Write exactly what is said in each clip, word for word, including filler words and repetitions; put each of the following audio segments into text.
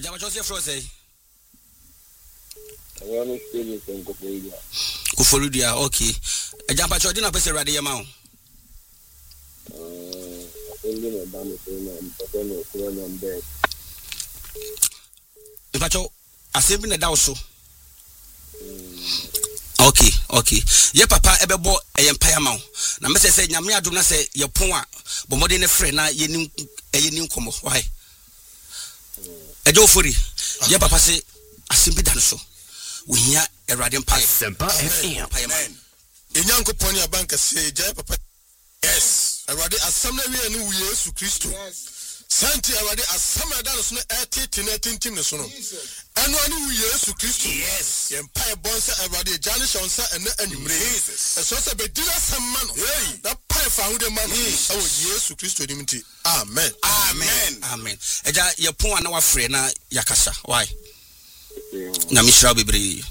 Eja what you from say? I want to stay in Kuforudia. Kuforudia, okay. Eja pacho di na pese rade yema o. Uh, only my band is in and person is going on bed. Pacho, asembi na da so. Okay, okay. Ye papa ebebo eyempaya ma wo. Na me say nyame adom na say ye pon a bomode ne frɛ na ye nim eye nim komo. Why? Ejo fori. Ye papa say asembi da no so. We hear Erade Empire. Sempa F M. Enyankopon ya banka say je papa. Yes. Erade asamna wi anu wi Yesu Kristo. Yes. Santi Erade asamna da no so na etete na tintim ne so no. Anu anu wi Yesu Kristo. Yes. Empire bonsa Erade jani shonsa ene anwumre. Jesus. Eso se be dira samma no. Hey. Da pai fa hude man. Oh Yesu Kristo dimti. Amen. Amen. Amen. Eja ye pon ana wa frɛ na yakasa. Why? Na mishra bibri.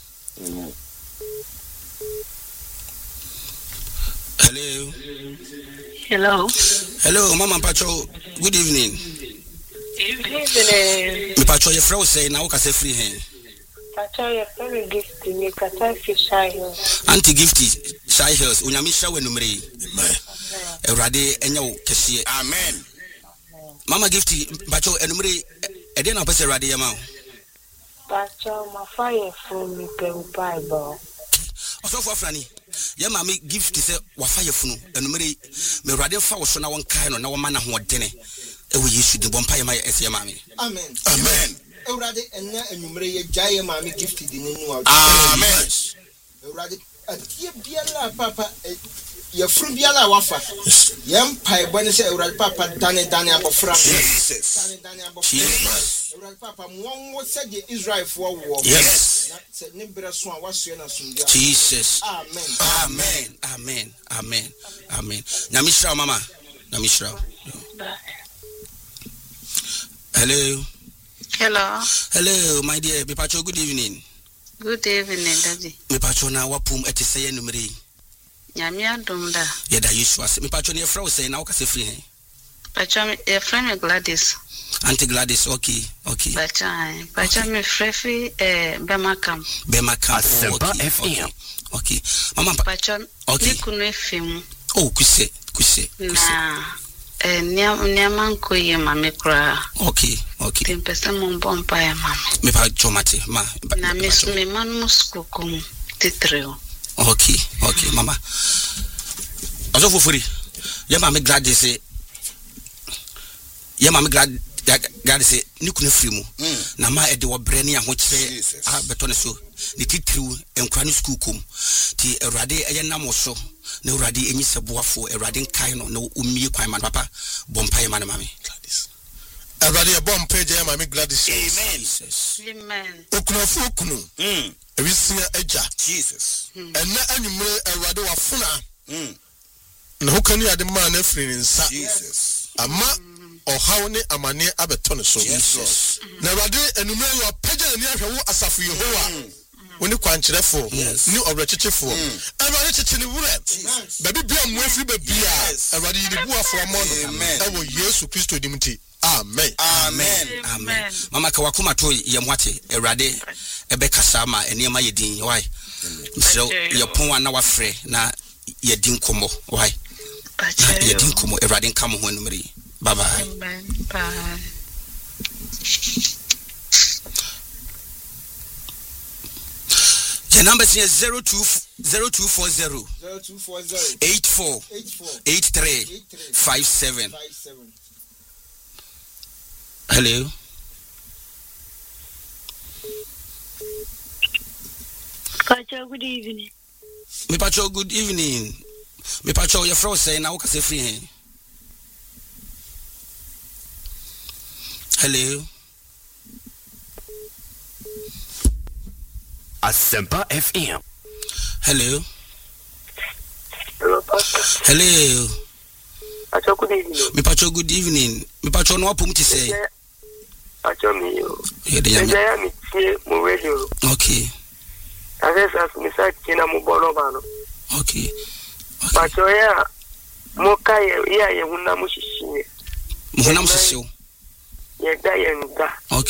Hello. Hello. Hello, Mama Pacho. Good evening. Evening. Me Pacho your friend say na wo ka say free hen. Pacho your friend gift me kata fi shy hills. Anti gifty shy hills. Unyami sha we numere. Amen. Erade enya wo kese. Amen. Mama gifty Pacho enumere e dey na pese erade yema. Pacho ma fire from me pe Bible. Also for Franny. Ye mama gift say wa fire funu enumere me erade fa wo so na won kai no na wo ma na ho dene. E wo Yesu de bompa ye ma ese ye mama. Amen. Amen. Erade enna enumere ye jaye mama gift di ninu. Amen. Erade atie biala papa ye fru biala wafa. Yem pai bone se erade papa dane dane abofra. Jesus. Dane dane abofra. Erade papa won wo se de Israel for war. Yes. Se ne bere so a waso na sumdia. Jesus. Amen. Amen. Amen. Amen. Amen. Na mishra mama. Na mishra. Hello. Hello. Hello, my dear. Me Pacho, good evening. Good evening, Daddy. Me Pacho na wapum eti say numere. Nyame adom da. Ye da Yesu ase. Me Pacho ne frɛ wo say na wo ka say free hen. Pacho your friend Gladys. Auntie Gladys, okay, okay. Pacho, Pacho me frefi eh Bemakam. Bemakam. Sempa F M. Okay. Mama Pacho, okay. Ni kunu efim. Oh, kuse, kuse, kuse. Na eh niam niam ko ye mame kra. Okay, okay. Timpesa mon bompa ya mame. Me Pacho mate, ma. Na mis me man musku kum titreo. Okay, okay, mama. Aso fofori. Ye mama Gladys say. Ye mama Glad God say ni kunu free mu. Na ma e de wo bre ne ahokyere a beto ne so. Ni titiriu enkura ne school kom. Ti Erade eye nam so. Na Erade enyi seboafo Erade nkai no na umie kwan man papa bompa ye man mame. Gladys. Erade e bompa je mama Gladys. Amen. Amen. Okunafo okunu. Mm. Ewisia eja. Jesus. Enna anwumre Erade wafuna. Mm. Na hokani ade ma na free nsa. Jesus. Ama ohaw ne amane abeto ne so. Jesus. Na Erade enumere yo pagya ni ahwe wo asafu Yehowa. Woni kwankyerefo ni obrechechefo. Erade cheche ne wure. Baby bia mo afiri babia. Erade yibu afo amono. Ewo Yesu Kristo dimti. Amen. Amen. Amen. Mama ka wakoma to ye mwate Erade ebe kasa ma enema ye din why. So ye pon na wafre na ye din komo why. Ye din komo Erade nka mo ho enumere. Bye bye. Amen. Bye. The number is zero two zero two four zero zero two four zero eight four eight three five seven. Hello. Pacho, good evening. Me Pacho, good evening. Me Pacho, your friend say na wo ka say free hen. Hello. Sempa F M. Hello. Hello, Pastor. Hello. Pacho, good evening. Me Pacho, good evening. Me Pacho no wapum ti say. Pacho me yo. Yeah, the young. Eja mi tie mo radio. Okay. Avesa mi sa kina mo bolo bano. Okay. Pacho ya mo kai ya ye hunna mo shishie. Mo na mo sisi o. Ye da ye nda.